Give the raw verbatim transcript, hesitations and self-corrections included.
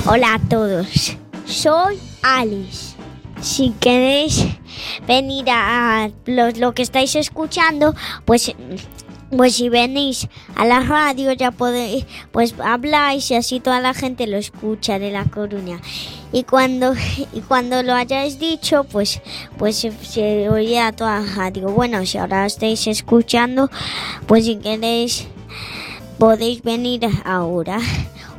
Hola a todos, soy Alice. Si queréis venir a lo, lo que estáis escuchando, pues, pues si venís a la radio ya podéis, pues habláis y así toda la gente lo escucha de La Coruña. Y cuando y cuando lo hayáis dicho, pues pues se, se oía toda la radio. Bueno, si ahora estáis escuchando, pues si queréis podéis venir ahora.